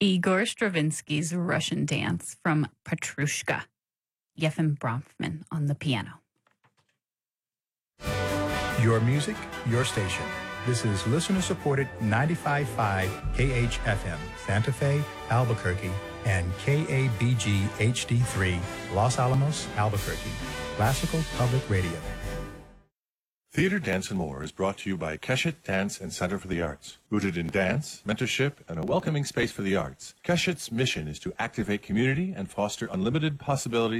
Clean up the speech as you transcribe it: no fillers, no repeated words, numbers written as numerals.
Igor Stravinsky's Russian Dance from Petrushka. Yefim Bronfman on the piano. Your music, your station. This is listener-supported 95.5 KHFM, Santa Fe, Albuquerque, and KABG HD3, Los Alamos, Albuquerque. Classical Public Radio. Theater, Dance, and More is brought to you by Keshet Dance and Center for the Arts. Rooted in dance, mentorship, and a welcoming space for the arts, Keshet's mission is to activate community and foster unlimited possibilities